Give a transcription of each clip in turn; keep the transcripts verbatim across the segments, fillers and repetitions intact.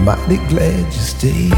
mighty glad you stayed.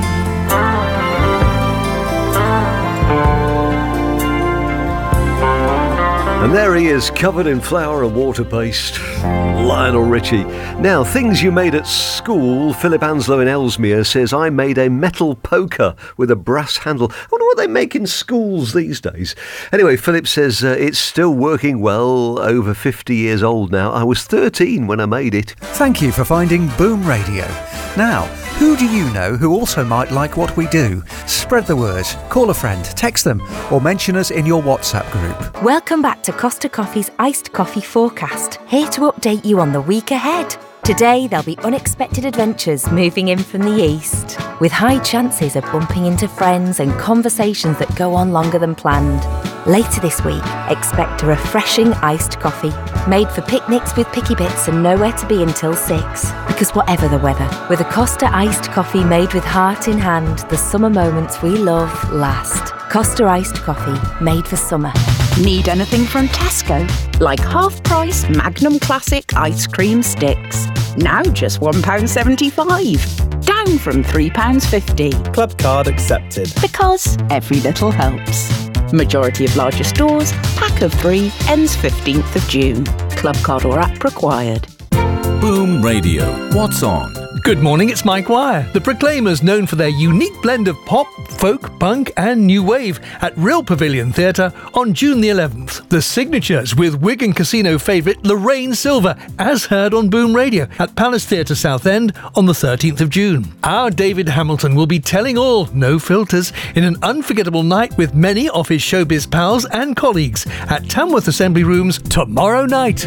And there he is, covered in flour and water paste, Lionel Richie. Now, things you made at school. Philip Anslow in Ellesmere says, I made a metal poker with a brass handle. I wonder what they make in schools these days. Anyway, Philip says, uh, it's still working well, over fifty years old now. I was thirteen when I made it. Thank you for finding Boom Radio. Now, who do you know who also might like what we do? Spread the word, call a friend, text them, or mention us in your WhatsApp group. Welcome back to Costa Coffee's Iced Coffee Forecast, here to update you on the week ahead. Today, there'll be unexpected adventures moving in from the east, with high chances of bumping into friends and conversations that go on longer than planned. Later this week, expect a refreshing iced coffee, made for picnics with picky bits and nowhere to be until six. Because whatever the weather, with a Costa iced coffee made with heart in hand, the summer moments we love last. Costa iced coffee, made for summer. Need anything from Tesco? Like half-price Magnum Classic ice cream sticks. Now just one pound seventy-five. Down from three pounds fifty. Club card accepted. Because every little helps. Majority of larger stores, pack of three, ends fifteenth of June. Club card or app required. Boom Radio. What's on? Good morning, it's Mike Wire. The Proclaimers, known for their unique blend of pop, folk, punk and new wave at Real Pavilion Theatre on June the eleventh. The Signatures with Wigan Casino favourite Lorraine Silver, as heard on Boom Radio at Palace Theatre Southend on the thirteenth of June. Our David Hamilton will be telling all, no filters, in an unforgettable night with many of his showbiz pals and colleagues at Tamworth Assembly Rooms tomorrow night.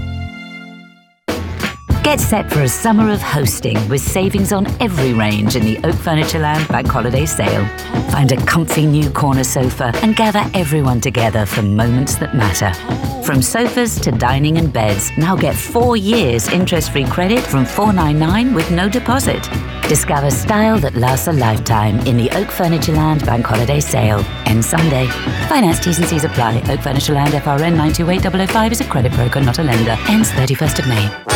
Get set for a summer of hosting with savings on every range in the Oak Furnitureland Bank Holiday Sale. Find a comfy new corner sofa and gather everyone together for moments that matter. From sofas to dining and beds, now get four years interest-free credit from four ninety-nine with no deposit. Discover style that lasts a lifetime in the Oak Furnitureland Bank Holiday Sale. Ends Sunday. Finance T's and C's apply. Oak Furnitureland F R N nine two eight zero zero five is a credit broker, not a lender. Ends thirty-first of May.